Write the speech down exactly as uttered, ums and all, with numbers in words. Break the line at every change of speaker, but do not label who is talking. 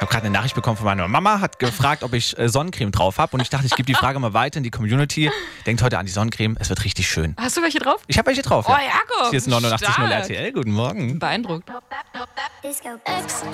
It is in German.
habe gerade eine Nachricht bekommen von meiner Mama, hat gefragt, ob ich äh, Sonnencreme drauf habe. Und ich dachte, ich gebe die Frage mal weiter in die Community. Denkt heute an die Sonnencreme, es wird richtig schön.
Hast du welche drauf?
Ich habe welche drauf.
Oh,
Ja.
Jakob.
Hier ist neunundachtzig Komma null
stark.
R T L. Guten Morgen.
Beeindruckt.